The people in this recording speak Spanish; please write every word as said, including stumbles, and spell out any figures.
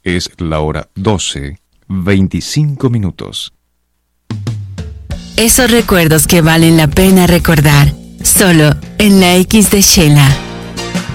Es la hora doce, veinticinco minutos. Esos recuerdos que valen la pena recordar, solo en la X de Shela.